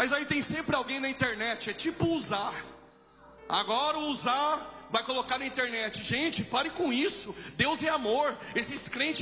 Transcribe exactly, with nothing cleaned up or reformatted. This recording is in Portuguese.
Mas aí tem sempre alguém na internet, é tipo usar. Agora o usar vai colocar na internet. Gente, pare com isso. Deus é amor. Esses crentes